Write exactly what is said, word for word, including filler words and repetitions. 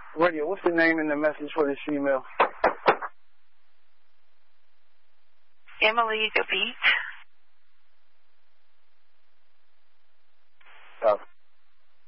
Radio, what's the name and the message for this female? Emily the Beat.